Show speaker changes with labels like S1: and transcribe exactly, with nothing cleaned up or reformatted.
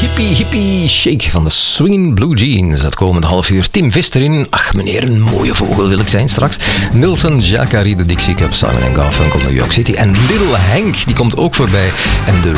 S1: Hippie Hippie Shake van de Swingin' Blue Jeans. Het komende half uur Tim Vis erin. Ach meneer, een mooie vogel wil ik zijn straks. Nilsson Jacari, de Dixie Cup, Simon en Garfunkel, New York City. En Little Hank, die komt ook voorbij. En de